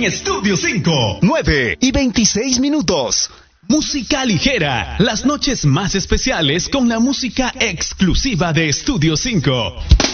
en Estudio 5. 9:26. Música ligera. Las noches más especiales con la música exclusiva de Estudio 5.